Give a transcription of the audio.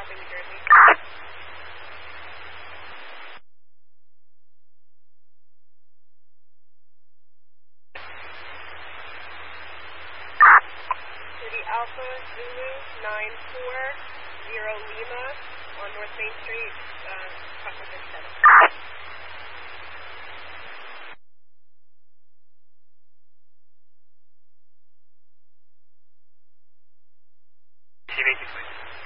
South New Jersey. City Alpha Zulu 940 Lima on North Main Street, Crossing 37. TV, please.